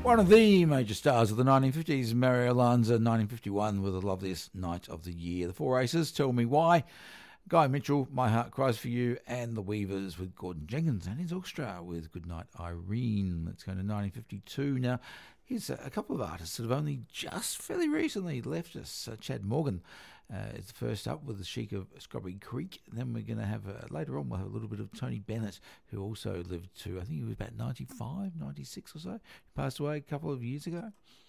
One of the major stars of the 1950s, Mario Lanza, 1951, with the loveliest night of the year. The Four Aces, Tell Me Why, Guy Mitchell, My Heart Cries For You, and The Weavers with Gordon Jenkins and his orchestra with Goodnight Irene. Let's go to 1952 now. Here's a couple of artists that have only just fairly recently left us. Chad Morgan is the first up with the Chic of Strawberry Creek. And then we're going to have, later on, we'll have a little bit of Tony Bennett, who also lived to, I think he was about 95, 96 or so. He passed away a couple of years ago.